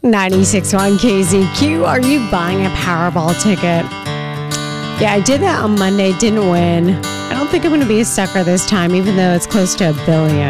96.1 KZQ. Are you buying a Powerball ticket? Yeah, I did that on Monday. Didn't win. I don't think I'm going to be a sucker this time, even though it's close to $1 billion.